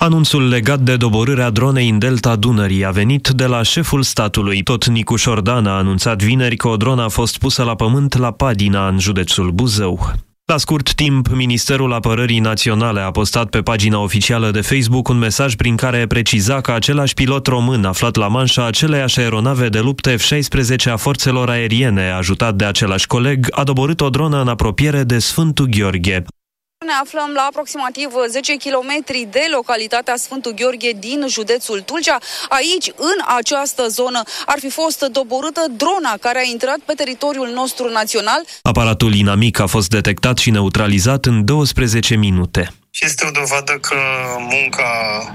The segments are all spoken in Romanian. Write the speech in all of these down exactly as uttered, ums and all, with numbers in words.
Anunțul legat de doborârea dronei în delta Dunării a venit de la șeful statului. Tot Nicu Șordan a anunțat vineri că o dronă a fost pusă la pământ la Padina, în județul Buzău. La scurt timp, Ministerul Apărării Naționale a postat pe pagina oficială de Facebook un mesaj prin care preciza că același pilot român aflat la manșa aceleiași aeronave de luptă F șaisprezece a forțelor aeriene, ajutat de același coleg, a doborât o dronă în apropiere de Sfântul Gheorghe. Ne aflăm la aproximativ zece kilometri de localitatea Sfântul Gheorghe din județul Tulcea. Aici, în această zonă, ar fi fost doborâtă drona care a intrat pe teritoriul nostru național. Aparatul inamic a fost detectat și neutralizat în douăsprezece minute. Și este o dovadă că munca,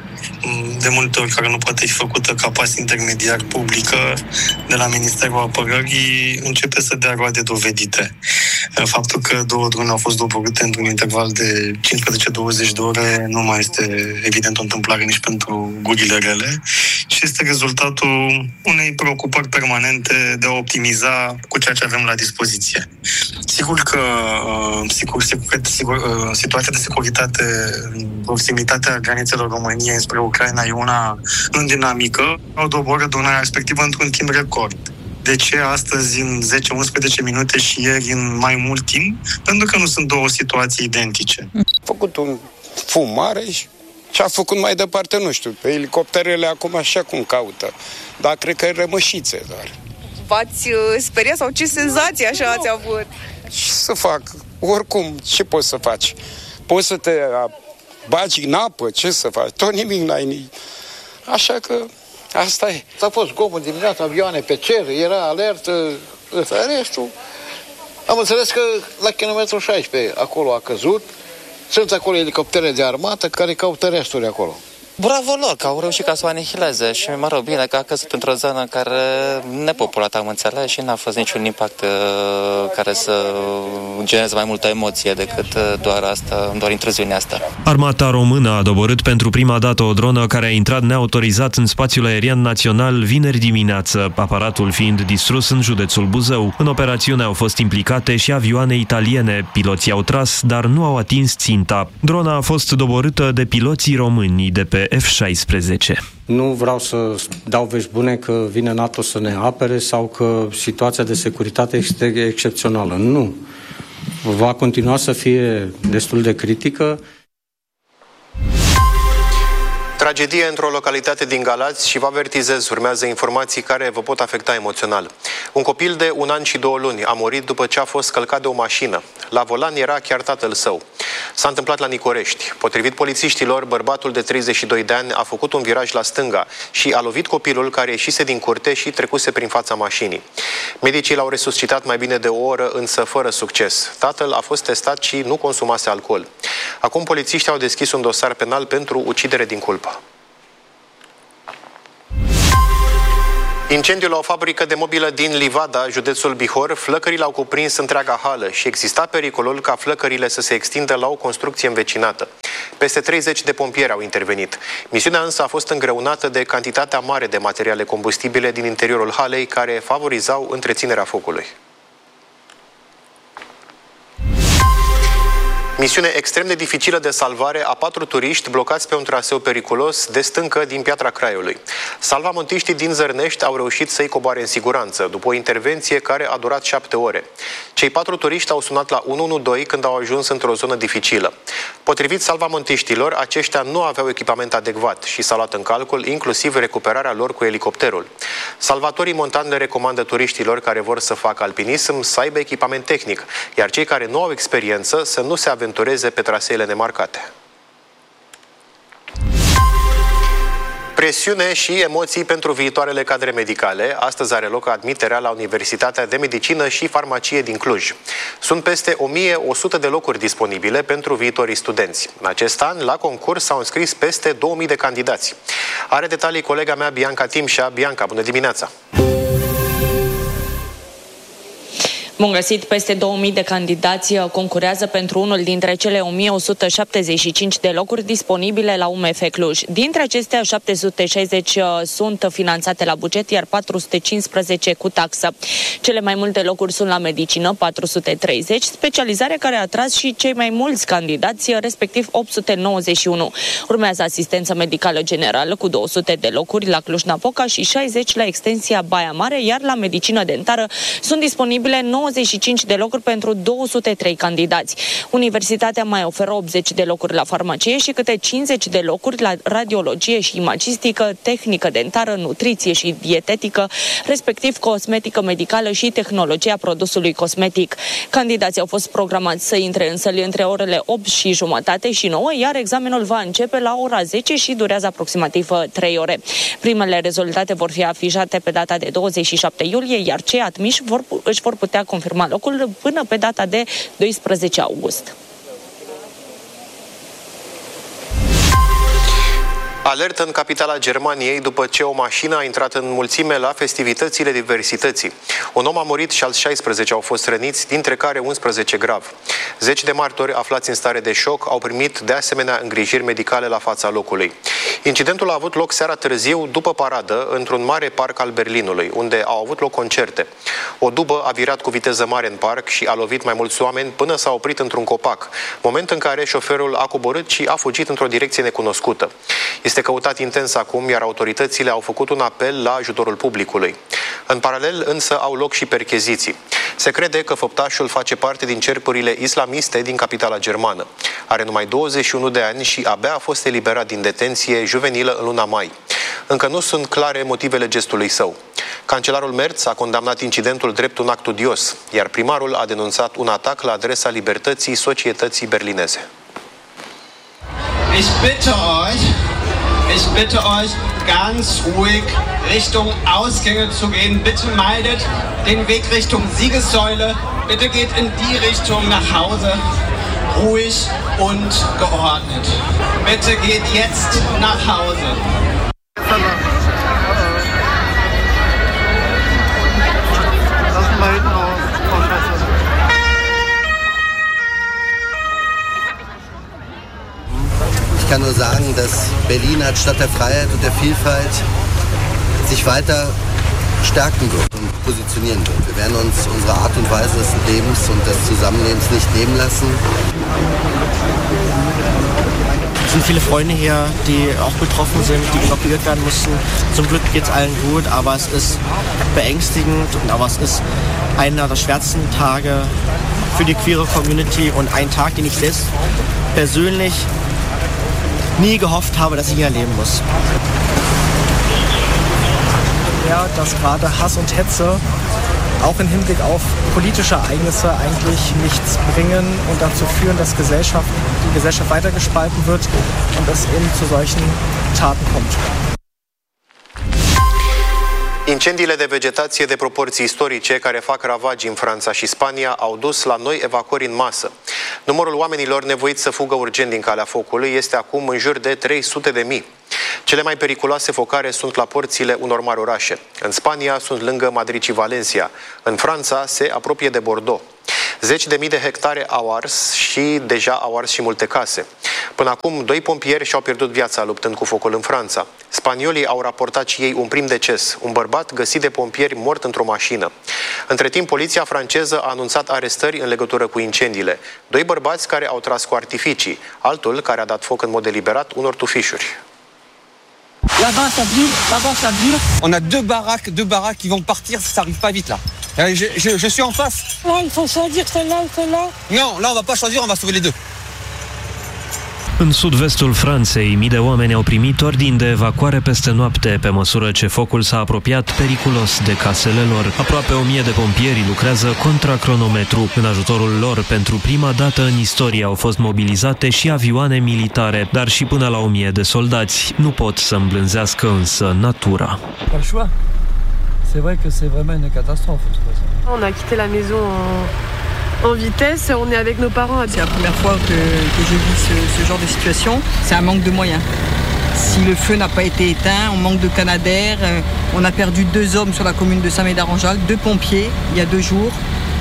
de multe ori, care nu poate fi făcută ca pas intermediar publică de la Ministerul Apărării, începe să dea roade dovedite. Faptul că două drone au fost doborâte într-un interval de cincisprezece douăzeci de ore nu mai este evident o întâmplare nici pentru gurile rele și este rezultatul unei preocupări permanente de a optimiza cu ceea ce avem la dispoziție. Sigur că sigur, sigur, sigur, situația de securitate în proximitatea granițelor României spre Ucraina e una în dinamică. Au doborât drona respectivă într-un timp record. De ce astăzi în zece unsprezece minute și ieri în mai mult timp? Pentru că nu sunt două situații identice. A făcut un fum mare și ce a făcut mai departe, nu știu. Elicopterele acum așa cum caută. Dar cred că e rămășițe doar. V-ați speriat sau ce senzație așa ați avut? Ce să fac? Oricum, ce poți să faci? Poți să te bagi în apă, ce să faci? Tot nimic n-ai. Așa că asta e. S-a fost zgomot dimineața, avioane pe cer, era alertă, ăsta, restul. Am înțeles că la kilometrul șaisprezece acolo a căzut. Sunt acolo elicoptere de armată care caută resturi acolo. Bravo lor, că au reușit ca să o anihileze și, mă rog, bine că a căzut într-o zonă care nepopulată, am înțeles, și n-a fost niciun impact uh, care să genereze mai multă emoție decât uh, doar asta, doar intruziunea asta. Armata română a doborât pentru prima dată o dronă care a intrat neautorizat în spațiul aerian național vineri dimineață, aparatul fiind distrus în județul Buzău. În operațiune au fost implicate și avioane italiene. Piloții au tras, dar nu au atins ținta. Drona a fost doborâtă de piloții români de pe F șaisprezece. Nu vreau să dau vești bune că vine NATO să ne apere sau că situația de securitate este excepțională. Nu. Va continua să fie destul de critică. Tragedie într-o localitate din Galați și vă avertizez, urmează informații care vă pot afecta emoțional. Un copil de un an și două luni a murit după ce a fost călcat de o mașină. La volan era chiar tatăl său. S-a întâmplat la Nicorești. Potrivit polițiștilor, bărbatul de treizeci și doi de ani a făcut un viraj la stânga și a lovit copilul care ieșise din curte și trecuse prin fața mașinii. Medicii l-au resuscitat mai bine de o oră, însă fără succes. Tatăl a fost testat și nu consumase alcool. Acum polițiștii au deschis un dosar penal pentru ucidere din culpă. Incendiul la o fabrică de mobilă din Livada, județul Bihor, flăcările au cuprins întreaga hală și exista pericolul ca flăcările să se extindă la o construcție învecinată. Peste treizeci de pompieri au intervenit. Misiunea însă a fost îngreunată de cantitatea mare de materiale combustibile din interiorul halei care favorizau întreținerea focului. Misiune extrem de dificilă de salvare a patru turiști blocați pe un traseu periculos de stâncă din Piatra Craiului. Salvamontiștii din Zărnești au reușit să-i coboare în siguranță, după o intervenție care a durat șapte ore. Cei patru turiști au sunat la unu unu doi când au ajuns într-o zonă dificilă. Potrivit salvamontiștilor, aceștia nu aveau echipament adecvat și s-a luat în calcul inclusiv recuperarea lor cu elicopterul. Salvatorii montani le recomandă turiștilor care vor să facă alpinism să aibă echipament tehnic, iar cei care nu au experiență să nu se aventureze pe traseele nemarcate. Presiune și emoții pentru viitoarele cadre medicale. Astăzi are loc admiterea la Universitatea de Medicină și Farmacie din Cluj. Sunt peste o mie o sută de locuri disponibile pentru viitorii studenți. În acest an, la concurs s-au înscris peste două mii de candidați. Are detalii colega mea Bianca Timșa. Bianca, bună dimineața! Bun găsit, peste două mii de candidați concurează pentru unul dintre cele o mie o sută șaptezeci și cinci de locuri disponibile la U M F Cluj. Dintre acestea, șapte sute șaizeci sunt finanțate la buget, iar patru sute cincisprezece cu taxă. Cele mai multe locuri sunt la medicină, patru sute treizeci, specializare care a atras și cei mai mulți candidați, respectiv opt sute nouăzeci și unu. Urmează asistență medicală generală cu două sute de locuri la Cluj-Napoca și șaizeci la extensia Baia Mare, iar la medicină dentară sunt disponibile nouăzeci și cinci de locuri pentru două sute trei candidați. Universitatea mai oferă optzeci de locuri la farmacie și câte cincizeci de locuri la radiologie și imagistică, tehnică dentară, nutriție și dietetică, respectiv cosmetică medicală și tehnologia produsului cosmetic. Candidații au fost programați să intre în săli între orele opt și jumătate și nouă, iar examenul va începe la ora zece și durează aproximativ trei ore. Primele rezultate vor fi afișate pe data de douăzeci și șapte iulie, iar cei admiși vor, își vor putea confirma locul până pe data de doisprezece august. Alertă în capitala Germaniei după ce o mașină a intrat în mulțime la festivitățile diversității. Un om a murit și alți șaisprezece au fost răniți, dintre care unsprezece grav. Zeci de martori aflați în stare de șoc au primit de asemenea îngrijiri medicale la fața locului. Incidentul a avut loc seara târziu, după paradă, într-un mare parc al Berlinului, unde au avut loc concerte. O dubă a virat cu viteză mare în parc și a lovit mai mulți oameni până s-a oprit într-un copac, moment în care șoferul a coborât și a fugit într-o direcție necunoscută. Este căutat intens acum, iar autoritățile au făcut un apel la ajutorul publicului. În paralel, însă, au loc și percheziții. Se crede că făptașul face parte din cercurile islamiste din capitala germană. Are numai douăzeci și unu de ani și abia a fost eliberat din detenție juvenilă în luna mai. Încă nu sunt clare motivele gestului său. Cancelarul Merz a condamnat incidentul drept un act odios, iar primarul a denunțat un atac la adresa libertății societății berlineze. Ich bitte euch, ich bitte euch, ganz ruhig Richtung Ausgänge zu gehen. Bitte meidet den Weg Richtung Siegessäule. Bitte geht in die Richtung nach Hause. Ruhig und geordnet. Bitte geht jetzt nach Hause. Ich kann nur sagen, dass Berlin als Stadt der Freiheit und der Vielfalt sich weiter stärken wird und positionieren wird. Wir werden uns unsere Art und Weise des Lebens und des Zusammenlebens nicht nehmen lassen. Es sind viele Freunde hier, die auch betroffen sind, die evakuiert werden mussten. Zum Glück geht es allen gut, aber es ist beängstigend, aber es ist einer der schwersten Tage für die queere Community und ein Tag, den ich selbst persönlich nie gehofft habe, dass ich hier erleben muss. Ja, dass gerade Hass und Hetze auch im Hinblick auf politische Ereignisse eigentlich nichts bringen und dazu führen, dass Gesellschaft, die Gesellschaft weiter gespalten wird und es eben zu solchen Taten kommt. Incendiile de vegetație de proporții istorice care fac ravagii în Franța și Spania au dus la noi evacuări în masă. Numărul oamenilor nevoiți să fugă urgent din calea focului este acum în jur de trei sute de mii. Cele mai periculoase focare sunt la porțile unor mari orașe. În Spania sunt lângă Madrid și Valencia. În Franța se apropie de Bordeaux. Zeci de mii de hectare au ars și deja au ars și multe case. Până acum, doi pompieri și-au pierdut viața luptând cu focul în Franța. Spaniolii au raportat și ei un prim deces, un bărbat găsit de pompieri mort într-o mașină. Între timp, poliția franceză a anunțat arestări în legătură cu incendiile. Doi bărbați care au tras cu artificii, altul care a dat foc în mod deliberat unor tufișuri. Là-bas, ça brûle, là-bas, ça brûle. On a deux baraques, deux baraques qui vont partir si ça arrive pas vite là. Je, je, je suis en face. Non, il faut choisir celle-là ou celle-là. Non, là on va pas choisir, on va sauver les deux. În sud-vestul Franței, mii de oameni au primit ordini de evacuare peste noapte, pe măsură ce focul s-a apropiat periculos de casele lor. Aproape o mie de pompieri lucrează contra cronometru. În ajutorul lor, pentru prima dată în istorie, au fost mobilizate și avioane militare, dar și până la o mie de soldați. Nu pot să îmblânzească însă natura. C'est vrai que c'est vraiment une catastrophe. On a quitté la maison en, en vitesse, on est avec nos parents. C'est la première fois que, que je vis ce, ce genre de situation. C'est un manque de moyens. Si le feu n'a pas été éteint, on manque de canadair. On a perdu deux hommes sur la commune de Saint-Médard-en-Jalles, deux pompiers il y a deux jours.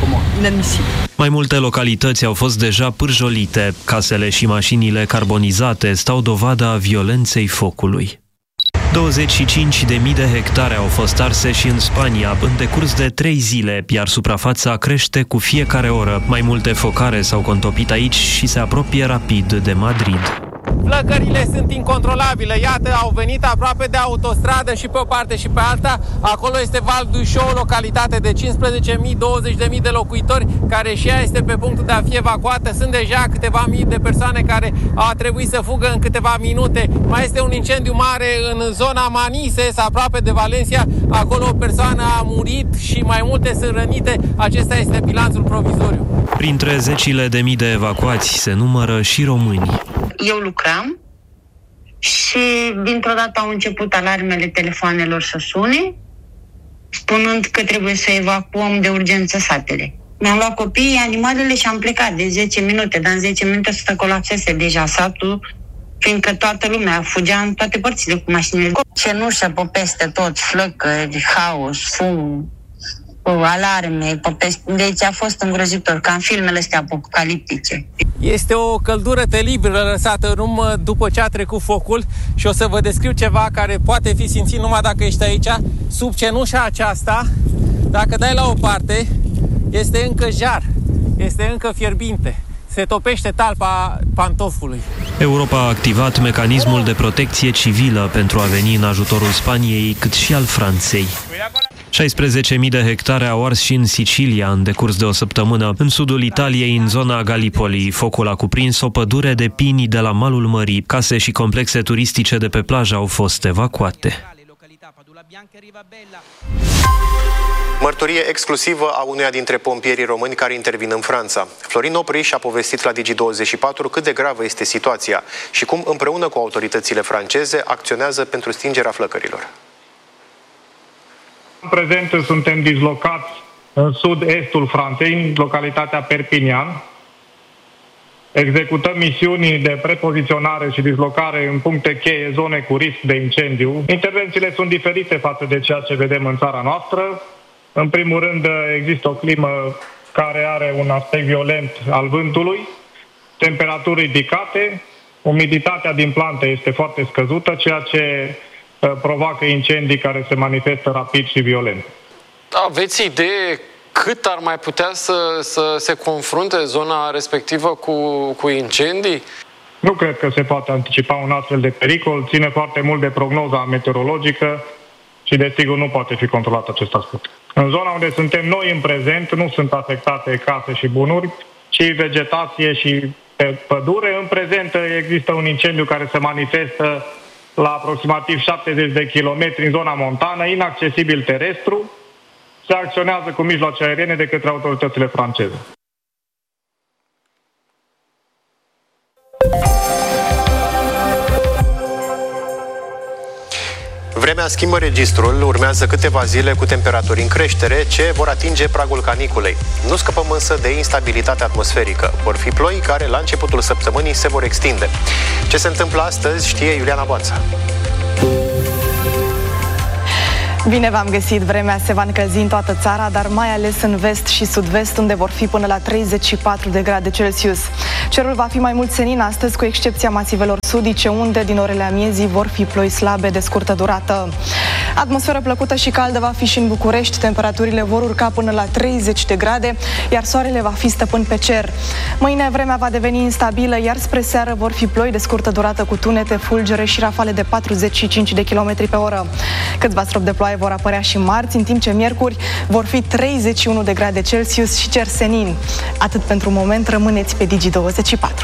comment. Inadmissible. Mai multe localități au fost deja pârjolite. Casele și mașinile carbonizate stau dovada violenței focului. douăzeci și cinci de mii de hectare au fost arse și în Spania în decurs de trei zile, iar suprafața crește cu fiecare oră. Mai multe focare s-au contopit aici și se apropie rapid de Madrid. Flăcările sunt incontrolabile, iată, au venit aproape de autostradă și pe o parte și pe alta. Acolo este Val d'Uixó, o localitate de cincisprezece mii - douăzeci de mii de locuitori, care și ea este pe punctul de a fi evacuată. Sunt deja câteva mii de persoane care au trebuit să fugă în câteva minute. Mai este un incendiu mare în zona Manises, aproape de Valencia. Acolo o persoană a murit și mai multe sunt rănite. Acesta este bilanțul provizoriu. Printre zecile de mii de evacuați se numără și români. Eu lucram și dintr-o dată au început alarmele telefoanelor să sune, spunând că trebuie să evacuăm de urgență satele. Mi-am luat copiii, animalele și am plecat de zece minute, dar în zece minute să colapsese deja satul, fiindcă toată lumea fugea în toate părțile cu mașinile. Cenușă pe peste tot, flăcări, haos, fum, alarme, pe peste... Deci a fost îngrozitor, ca în filmele astea apocaliptice. Este o căldură teribilă lăsată în urmă după ce a trecut focul și o să vă descriu ceva care poate fi simțit numai dacă ești aici. Sub cenușa aceasta, dacă dai la o parte, este încă jar, este încă fierbinte. Se topește talpa pantofului. Europa a activat mecanismul de protecție civilă pentru a veni în ajutorul Spaniei, cât și al Franței. șaisprezece mii de hectare au ars și în Sicilia în decurs de o săptămână. În sudul Italiei, în zona Gallipoli, focul a cuprins o pădure de pini de la malul mării. Case și complexe turistice de pe plajă au fost evacuate. Mărturie exclusivă a unuia dintre pompierii români care intervin în Franța. Florin Opriș a povestit la Digi douăzeci și patru cât de gravă este situația și cum, împreună cu autoritățile franceze, acționează pentru stingerea flăcărilor. În prezent suntem dislocați în sud-estul Franței, în localitatea Perpignan. Executăm misiuni de prepoziționare și dislocare în puncte cheie, zone cu risc de incendiu. Intervențiile sunt diferite față de ceea ce vedem în țara noastră. În primul rând, există o climă care are un aspect violent al vântului, temperaturi ridicate, umiditatea din plante este foarte scăzută, ceea ce provoacă incendii care se manifestă rapid și violent. Aveți idee cât ar mai putea să, să se confrunte zona respectivă cu, cu incendii? Nu cred că se poate anticipa un astfel de pericol. Ține foarte mult de prognoza meteorologică și, desigur, nu poate fi controlat acest aspect. În zona unde suntem noi în prezent nu sunt afectate case și bunuri, ci vegetație și pădure. În prezent există un incendiu care se manifestă la aproximativ șaptezeci de kilometri în zona montană, inaccesibil terestru. Se acționează cu mijloace aeriene de către autoritățile franceze. Vremea schimbă registrul, urmează câteva zile cu temperaturi în creștere, ce vor atinge pragul caniculei. Nu scăpăm însă de instabilitatea atmosferică. Vor fi ploi care la începutul săptămânii se vor extinde. Ce se întâmplă astăzi știe Iuliana Boanța. Bine v-am găsit! Vremea se va încălzi în toată țara, dar mai ales în vest și sud-vest, unde vor fi până la treizeci și patru de grade Celsius. Cerul va fi mai mult senin astăzi, cu excepția masivelor sudice, unde din orele amiezii vor fi ploi slabe de scurtă durată. Atmosferă plăcută și caldă va fi și în București. Temperaturile vor urca până la treizeci de grade, iar soarele va fi stăpân pe cer. Mâine vremea va deveni instabilă, iar spre seară vor fi ploi de scurtă durată cu tunete, fulgere și rafale de patruzeci și cinci de kilometri pe oră. Câțiva stropi de ploaie vor apărea și marți, în timp ce miercuri vor fi treizeci și unu de grade Celsius și cer senin. Atât pentru moment, rămâneți pe Digi douăzeci și patru.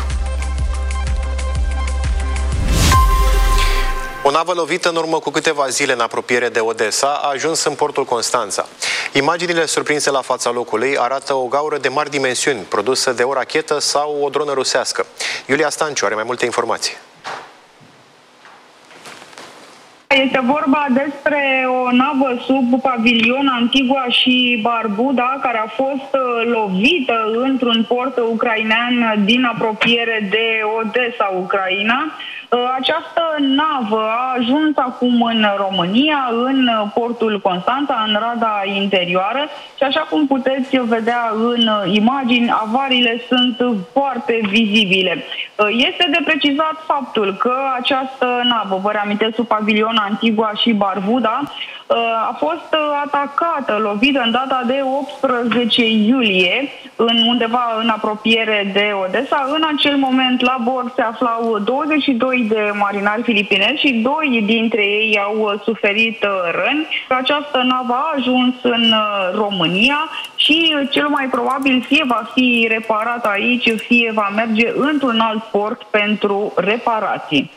O navă lovită în urmă cu câteva zile în apropiere de Odessa a ajuns în portul Constanța. Imaginile surprinse la fața locului arată o gaură de mari dimensiuni, produsă de o rachetă sau o dronă rusească. Iulia Stanciu are mai multe informații. Este vorba despre o navă sub pavilion Antigua și Barbuda, care a fost lovită într-un port ucrainean din apropiere de Odessa, Ucraina. Această navă a ajuns acum în România, în portul Constanța, în rada interioară și așa cum puteți vedea în imagini, avariile sunt foarte vizibile. Este de precizat faptul că această navă, vă reamintesc, sub pavilion Antigua și Barbuda, a fost atacată, lovită în data de optsprezece iulie, în undeva în apropiere de Odessa. În acel moment la bord se aflau douăzeci și doi de marinari filipinezi și doi dintre ei au suferit răni. Această navă a ajuns în România și cel mai probabil fie va fi reparată aici, fie va merge într-un alt port pentru reparații.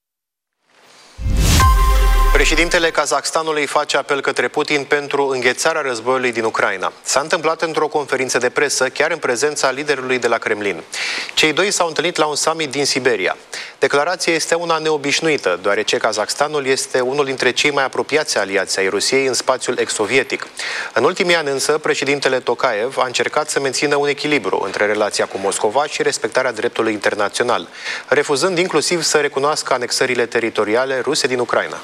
Președintele Kazahstanului face apel către Putin pentru înghețarea războiului din Ucraina. S-a întâmplat într-o conferință de presă, chiar în prezența liderului de la Kremlin. Cei doi s-au întâlnit la un summit din Siberia. Declarația este una neobișnuită, deoarece Kazahstanul este unul dintre cei mai apropiați aliați ai Rusiei în spațiul ex-sovietic. În ultimii ani însă, președintele Tokayev a încercat să mențină un echilibru între relația cu Moscova și respectarea dreptului internațional, refuzând inclusiv să recunoască anexările teritoriale ruse din Ucraina.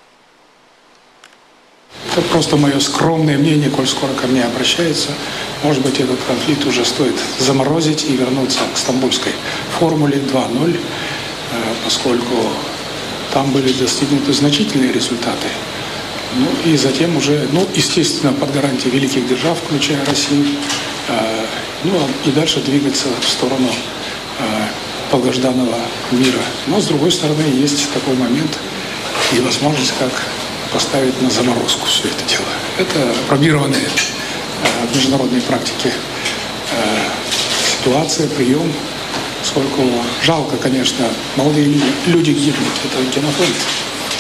Это просто мое скромное мнение, коль скоро ко мне обращаются. Может быть, этот конфликт уже стоит заморозить и вернуться к стамбульской формуле два ноль, поскольку там были достигнуты значительные результаты. Ну и затем уже, ну, естественно, под гарантией великих держав, включая Россию, ну и дальше двигаться в сторону долгожданного мира. Но, с другой стороны, есть такой момент и возможность, как поставить на заморозку все это дело. Это пробированная э, в международной практике э, ситуация, прием, поскольку жалко, конечно, молодые люди, люди гибнут. Это генофонд э,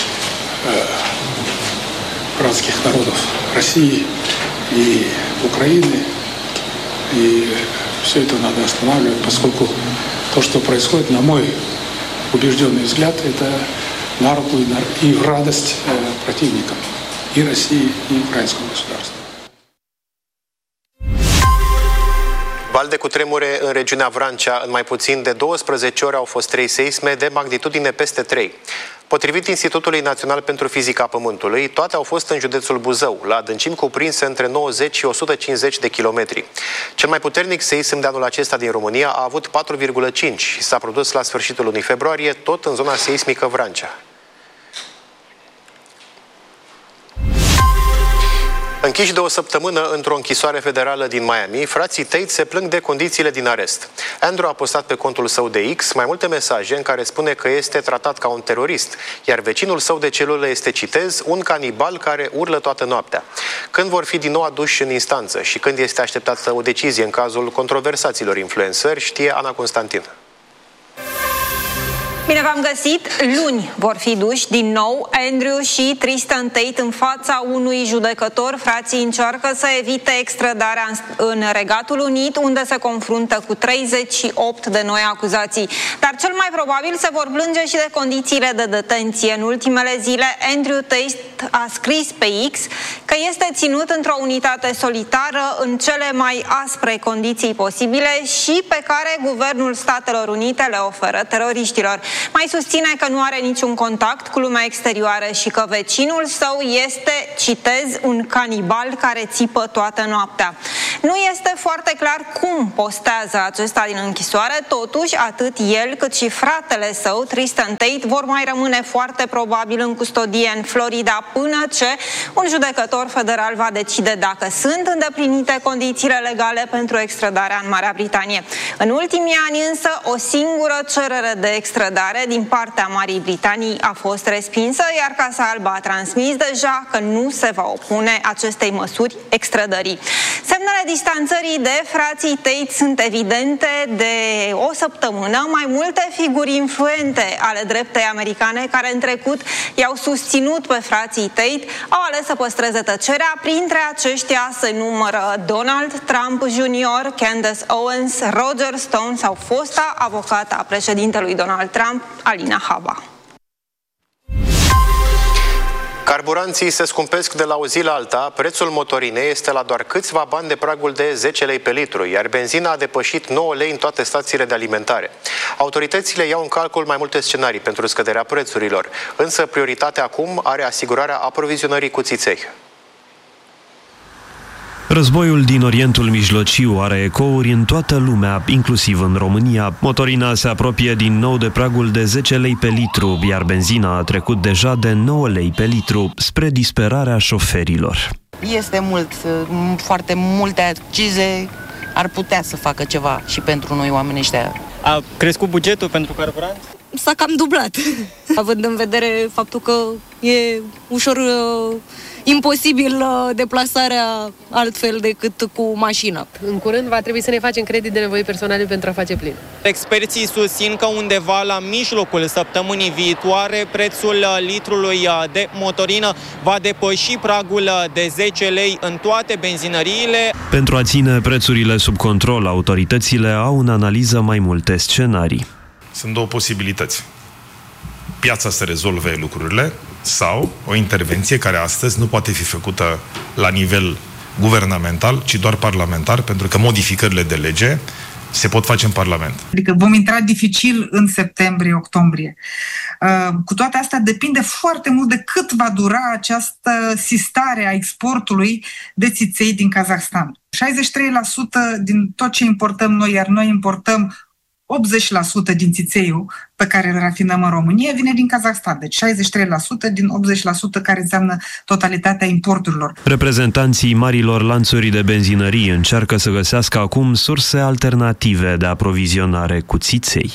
братских народов России и Украины. И все это надо останавливать, поскольку то, что происходит, на мой убежденный взгляд, это на руку и, на, и в радость э, противникам и России, и украинского государства. Val de cutremure în regiunea Vrancea. În mai puțin de douăsprezece ore au fost trei seisme de magnitudine peste trei. Potrivit Institutului Național pentru Fizica Pământului, toate au fost în județul Buzău, la adâncimi cuprinse între nouăzeci și o sută cincizeci de kilometri. Cel mai puternic seism de anul acesta din România a avut patru virgulă cinci și s-a produs la sfârșitul lunii februarie, tot în zona seismică Vrancea. Închiși de o săptămână într-o închisoare federală din Miami, frații Tate se plâng de condițiile din arest. Andrew a postat pe contul său de X mai multe mesaje în care spune că este tratat ca un terorist, iar vecinul său de celulă este, citez, un canibal care urlă toată noaptea. Când vor fi din nou aduși în instanță și când este așteptată o decizie în cazul controversaților influențări, știe Ana Constantin. Bine v-am găsit! Luni vor fi duși din nou Andrew și Tristan Tate în fața unui judecător. Frații încearcă să evite extradarea în Regatul Unit, unde se confruntă cu treizeci și opt de noi acuzații. Dar cel mai probabil se vor plânge și de condițiile de detenție. În ultimele zile, Andrew Tate a scris pe X că este ținut într-o unitate solitară în cele mai aspre condiții posibile și pe care Guvernul Statelor Unite le oferă teroriștilor. Mai susține că nu are niciun contact cu lumea exterioară și că vecinul său este, citez, un canibal care țipă toată noaptea. Nu este foarte clar cum postează acesta din închisoare, totuși atât el cât și fratele său, Tristan Tate, vor mai rămâne foarte probabil în custodie în Florida până ce un judecător federal va decide dacă sunt îndeplinite condițiile legale pentru extradarea în Marea Britanie. În ultimii ani însă o singură cerere de extradare din partea Marii Britanii a fost respinsă, iar Casa Albă a transmis deja că nu se va opune acestei măsuri extradării. Semnele distanțării de frații Tate sunt evidente de o săptămână. Mai multe figuri influente ale dreptei americane care în trecut i-au susținut pe frații Tate au ales să păstreze tăcerea. Printre aceștia se numără Donald Trump junior, Candace Owens, Roger Stone sau fosta avocată a președintelui Donald Trump, Alina Habba. Carburanții se scumpesc de la o zi la alta, prețul motorinei este la doar câțiva bani de pragul de zece lei pe litru, iar benzina a depășit nouă lei în toate stațiile de alimentare. Autoritățile iau în calcul mai multe scenarii pentru scăderea prețurilor, însă prioritatea acum are asigurarea aprovizionării cu țiței. Războiul din Orientul Mijlociu are ecouri în toată lumea, inclusiv în România. Motorina se apropie din nou de pragul de zece lei pe litru, iar benzina a trecut deja de nouă lei pe litru, spre disperarea șoferilor. Este mult, foarte multe accize, ar putea să facă ceva și pentru noi oamenii ăștia. A crescut bugetul pentru carburant? S-a cam dublat, având în vedere faptul că e ușor uh, imposibil uh, deplasarea altfel decât cu mașina. În curând va trebui să ne facem credit de nevoi personale pentru a face plin. Experții susțin că undeva la mijlocul săptămânii viitoare prețul litrului de motorină va depăși pragul de zece lei în toate benzinăriile. Pentru a ține prețurile sub control, autoritățile au în analiză mai multe scenarii. Sunt două posibilități. Piața să rezolve lucrurile sau o intervenție care astăzi nu poate fi făcută la nivel guvernamental, ci doar parlamentar, pentru că modificările de lege se pot face în Parlament. Adică vom intra dificil în septembrie-octombrie. Cu toate astea depinde foarte mult de cât va dura această sistare a exportului de țiței din Kazahstan. șaizeci și trei la sută din tot ce importăm noi, iar noi importăm optzeci la sută din țițeiul pe care îl rafinăm în România vine din Kazahstan, deci șaizeci și trei la sută din optzeci la sută care înseamnă totalitatea importurilor. Reprezentanții marilor lanțuri de benzinării încearcă să găsească acum surse alternative de aprovizionare cu țiței.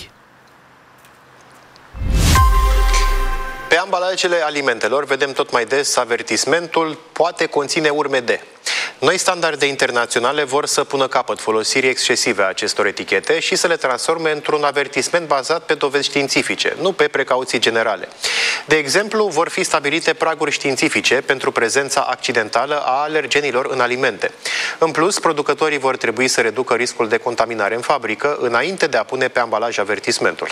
Pe ambalajele alimentelor vedem tot mai des avertismentul poate conține urme de. Noi standarde internaționale vor să pună capăt folosirii excesive a acestor etichete și să le transforme într-un avertisment bazat pe dovezi științifice, nu pe precauții generale. De exemplu, vor fi stabilite praguri științifice pentru prezența accidentală a alergenilor în alimente. În plus, producătorii vor trebui să reducă riscul de contaminare în fabrică înainte de a pune pe ambalaj avertismentul.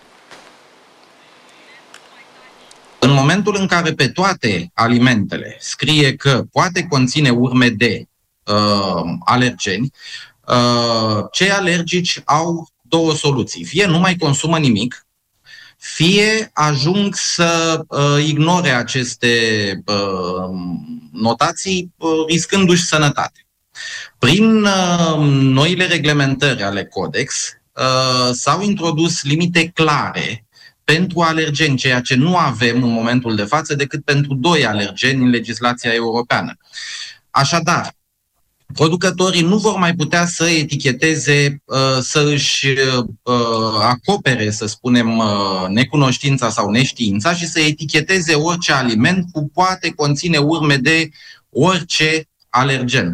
În momentul în care pe toate alimentele scrie că poate conține urme de uh, alergeni, uh, cei alergici au două soluții. Fie nu mai consumă nimic, fie ajung să uh, ignore aceste uh, notații, uh, riscându-și sănătate. Prin uh, noile reglementări ale Codex uh, s-au introdus limite clare pentru alergeni, ceea ce nu avem în momentul de față decât pentru doi alergeni în legislația europeană. Așadar, producătorii nu vor mai putea să eticheteze, să își acopere, să spunem, necunoștința sau neștiința și să eticheteze orice aliment cu poate conține urme de orice alergen.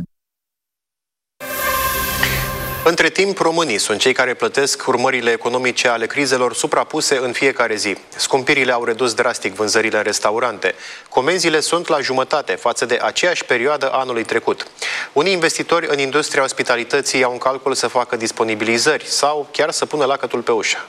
Între timp, românii sunt cei care plătesc urmările economice ale crizelor suprapuse în fiecare zi. Scumpirile au redus drastic vânzările în restaurante. Comenzile sunt la jumătate față de aceeași perioadă anului trecut. Unii investitori în industria ospitalității iau în calcul să facă disponibilizări sau chiar să pună lacătul pe ușă.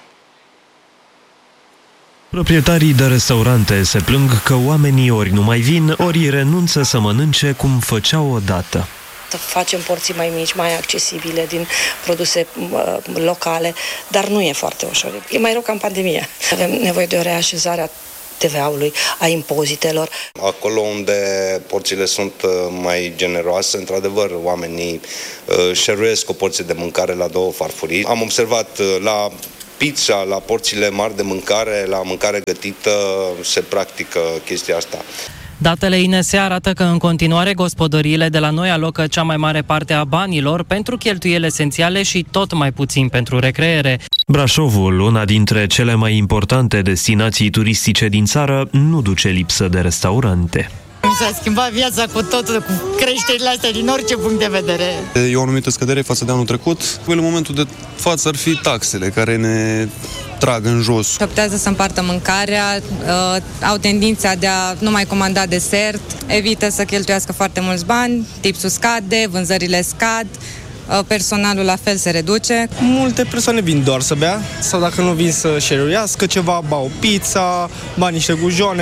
Proprietarii de restaurante se plâng că oamenii ori nu mai vin, ori renunță să mănânce cum făceau odată. Să facem porții mai mici, mai accesibile, din produse uh, locale, dar nu e foarte ușor. E mai rău ca în pandemie. Avem nevoie de o reașezare a T V A-ului, a impozitelor. Acolo unde porțiile sunt mai generoase, într-adevăr, oamenii uh, share-uiesc o porție de mâncare la două farfurii. Am observat uh, la pizza, la porțiile mari de mâncare, la mâncare gătită, se practică chestia asta. Datele I N S arată că în continuare gospodăriile de la noi alocă cea mai mare parte a banilor pentru cheltuieli esențiale și tot mai puțin pentru recreere. Brașovul, una dintre cele mai importante destinații turistice din țară, nu duce lipsă de restaurante. Mi s-a schimbat viața cu totul, cu creșterile astea din orice punct de vedere. E o anumită scădere față de anul trecut. În momentul de față ar fi taxele care ne trag în jos. Optează să împartă mâncarea, uh, au tendința de a nu mai comanda desert, evită să cheltuiască foarte mulți bani, tipsul scade, vânzările scad, uh, personalul la fel se reduce. Multe persoane vin doar să bea sau dacă nu vin să șeruiască ceva, bau pizza, bau niște gujoane.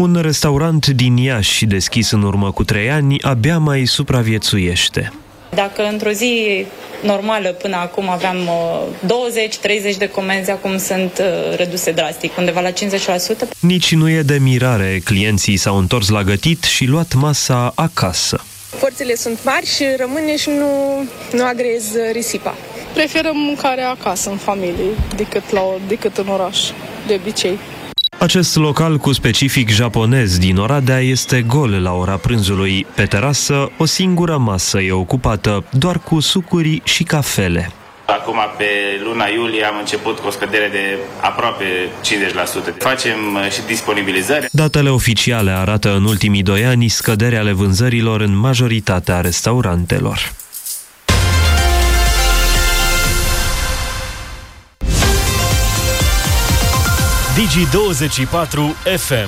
Un restaurant din Iași, deschis în urmă cu trei ani, abia mai supraviețuiește. Dacă într-o zi normală până acum aveam douăzeci treizeci de comenzi, acum sunt reduse drastic, undeva la cincizeci la sută. Nici nu e de mirare, clienții s-au întors la gătit și luat masa acasă. Porțile sunt mari și rămâne și nu, nu agrez risipa. Preferăm mâncarea acasă, în familie, decât, la, decât în oraș, de obicei. Acest local cu specific japonez din Oradea este gol la ora prânzului. Pe terasă, o singură masă e ocupată, doar cu sucuri și cafele. Acum, pe luna iulie, am început cu o scădere de aproape cincizeci la sută. Facem și disponibilizări. Datele oficiale arată în ultimii doi ani scăderea ale vânzărilor în majoritatea restaurantelor. Digi douăzeci și patru F M.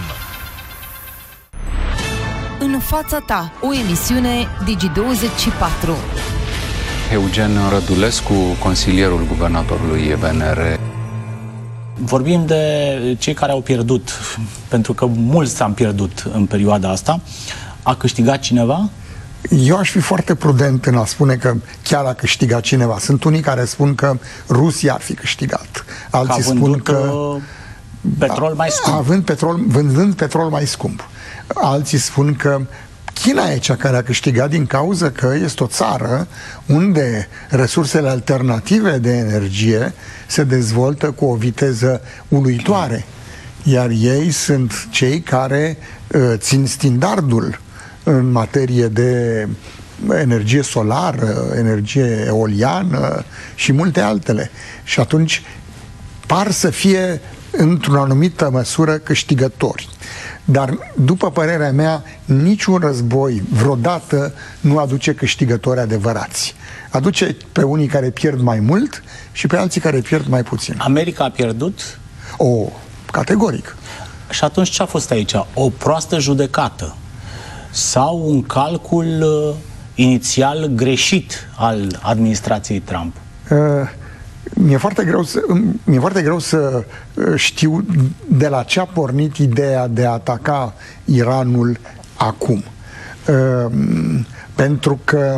În fața ta, o emisiune Digi douăzeci și patru. Eugen Rădulescu, consilierul guvernatorului B N R. Vorbim de cei care au pierdut, pentru că mulți s-au pierdut în perioada asta. A câștigat cineva? Eu aș fi foarte prudent în a spune că chiar a câștigat cineva. Sunt unii care spun că Rusia ar fi câștigat. Alții spun că... Petrol mai scump. Având petrol, vânzând petrol mai scump. Alții spun că China e cea care a câștigat din cauza că este o țară unde resursele alternative de energie se dezvoltă cu o viteză uluitoare. Iar ei sunt cei care uh, țin standardul în materie de energie solară, energie eoliană și multe altele. Și atunci par să fie într-o anumită măsură câștigători. Dar, după părerea mea, niciun război vreodată nu aduce câștigători adevărați. Aduce pe unii care pierd mai mult și pe alții care pierd mai puțin. America a pierdut? O, categoric. Și atunci ce a fost aici? O proastă judecată? Sau un calcul uh, inițial greșit al administrației Trump? Uh, Mi-e foarte greu să, mi-e foarte greu să știu de la ce a pornit ideea de a ataca Iranul acum. Uh, pentru că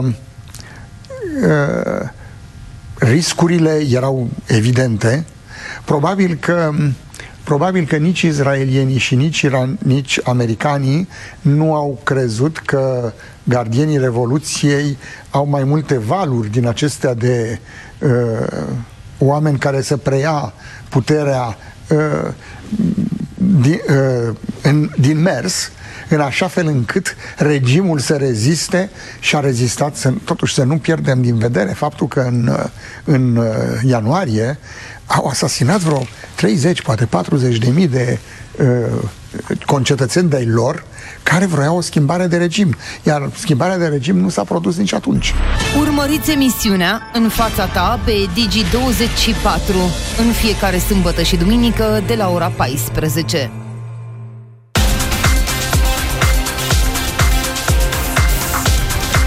uh, riscurile erau evidente. Probabil că Probabil că nici israelienii și nici, iran, nici americanii nu au crezut că gardienii Revoluției au mai multe valuri din acestea de uh, oameni care să preia puterea uh, din, uh, în, din mers, în așa fel încât regimul să reziste și a rezistat, să, totuși să nu pierdem din vedere faptul că în, în ianuarie au asasinat vreo treizeci, poate patruzeci de mii de uh, concetățeni de-ai lor care vroiau o schimbare de regim. Iar schimbarea de regim nu s-a produs nici atunci. Urmăriți emisiunea În fața ta pe Digi douăzeci și patru în fiecare sâmbătă și duminică de la ora paisprezece.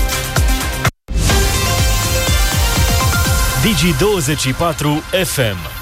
Digi douăzeci și patru F M.